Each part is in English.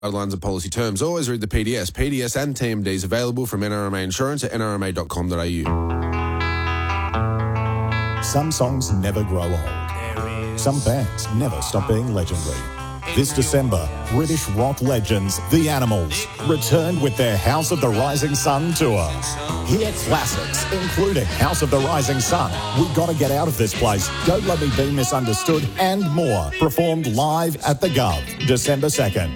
Guidelines and policy terms. Always read the PDS. PDS and TMDs available from NRMA Insurance at nrma.com.au. Some songs never grow old. Some bands never stop being legendary. This December, British rock legends, The Animals, returned with their House of the Rising Sun tour. Hear classics, including House of the Rising Sun, We Gotta Get Out of This Place, Don't Let Me Be Misunderstood, and more, performed live at the Gov, December 2nd.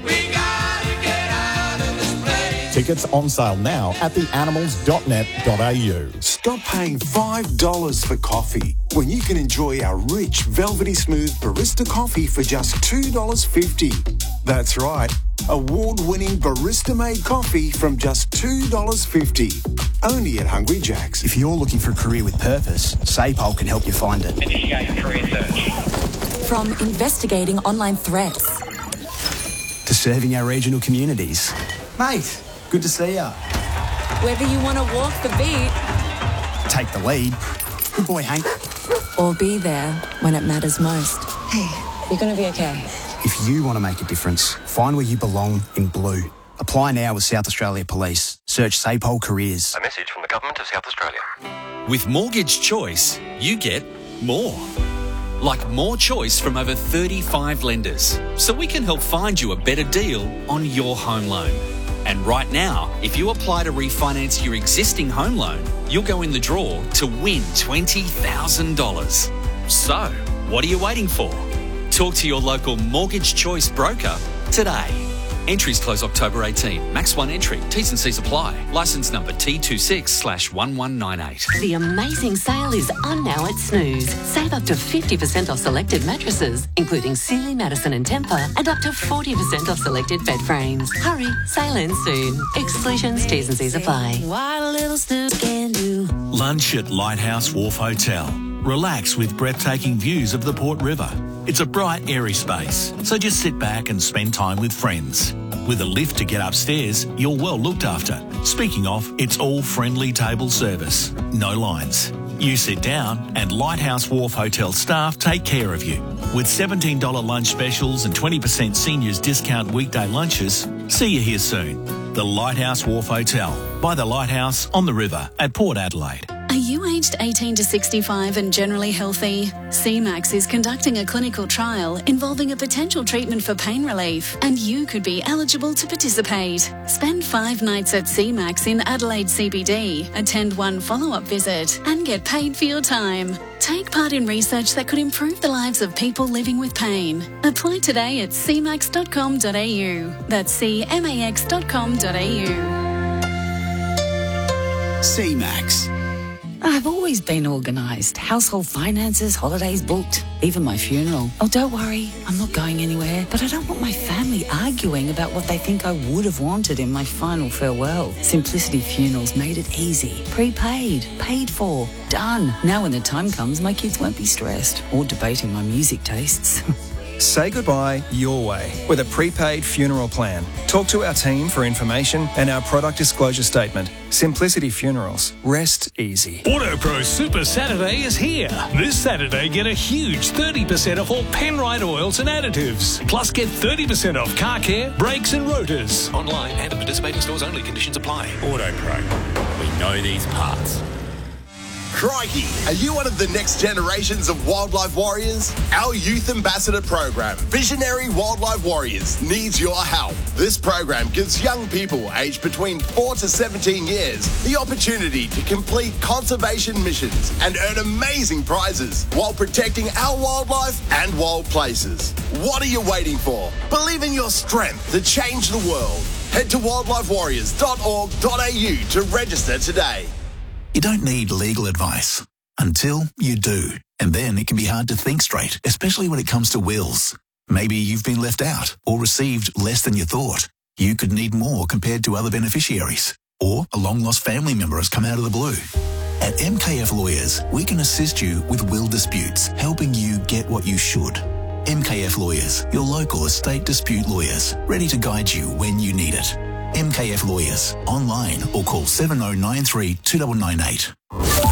Tickets on sale now at theanimals.net.au. Stop paying $5 for coffee when you can enjoy our rich, velvety smooth barista coffee for just $2.50. That's right, award-winning barista-made coffee from just $2.50. Only at Hungry Jack's. If you're looking for a career with purpose, SAPOL can help you find it. Initiate career search. From investigating online threats to serving our regional communities. Mate, good to see ya. Whether you want to walk the beat, take the lead. Good boy, Hank. Or be there when it matters most. Hey, you're going to be okay. If you want to make a difference, find where you belong in blue. Apply now with South Australia Police. Search SAPOL Careers. A message from the Government of South Australia. With Mortgage Choice, you get more. Like more choice from over 35 lenders. So we can help find you a better deal on your home loan. And right now, if you apply to refinance your existing home loan, you'll go in the draw to win $20,000. So, what are you waiting for? Talk to your local Mortgage Choice broker today. Entries close October 18. Max 1 entry. T's and C's apply. Licence number T26/1198. The amazing sale is on now at Snooze. Save up to 50% off selected mattresses, including Sealy, Madison and Tempur, and up to 40% off selected bed frames. Hurry, sale ends soon. Exclusions, T's and C's apply. What a little Snooze can do. Lunch at Lighthouse Wharf Hotel. Relax with breathtaking views of the Port River. It's a bright, airy space, so just sit back and spend time with friends. With a lift to get upstairs, you're well looked after. Speaking of, it's all friendly table service. No lines. You sit down and Lighthouse Wharf Hotel staff take care of you. With $17 lunch specials and 20% seniors discount weekday lunches, see you here soon. The Lighthouse Wharf Hotel, by the Lighthouse on the river at Port Adelaide. Are you aged 18 to 65 and generally healthy? CMAX is conducting a clinical trial involving a potential treatment for pain relief, and you could be eligible to participate. Spend 5 nights at CMAX in Adelaide CBD, attend 1 follow-up visit, and get paid for your time. Take part in research that could improve the lives of people living with pain. Apply today at cmax.com.au. That's cmax.com.au. CMAX. I've always been organised. Household finances, holidays booked, even my funeral. Oh, don't worry, I'm not going anywhere. But I don't want my family arguing about what they think I would have wanted in my final farewell. Simplicity Funerals made it easy. Prepaid, paid for, done. Now when the time comes, my kids won't be stressed or debating my music tastes. Say goodbye your way with a prepaid funeral plan. Talk to our team for information and our product disclosure statement. Simplicity Funerals. Rest easy. AutoPro Super Saturday is here. This Saturday, get a huge 30% off all Penrite oils and additives. Plus, get 30% off car care, brakes and rotors. Online and at participating stores only. Conditions apply. AutoPro. We know these parts. Crikey! Are you one of the next generations of wildlife warriors? Our Youth Ambassador program, Visionary Wildlife Warriors, needs your help. This program gives young people aged between 4 to 17 years the opportunity to complete conservation missions and earn amazing prizes while protecting our wildlife and wild places. What are you waiting for? Believe in your strength to change the world. Head to wildlifewarriors.org.au to register today. You don't need legal advice until you do. And then it can be hard to think straight, especially when it comes to wills. Maybe you've been left out or received less than you thought. You could need more compared to other beneficiaries. Or a long-lost family member has come out of the blue. At MKF Lawyers, we can assist you with will disputes, helping you get what you should. MKF Lawyers, your local estate dispute lawyers, ready to guide you when you need it. MKF Lawyers, online or call 7093 2998.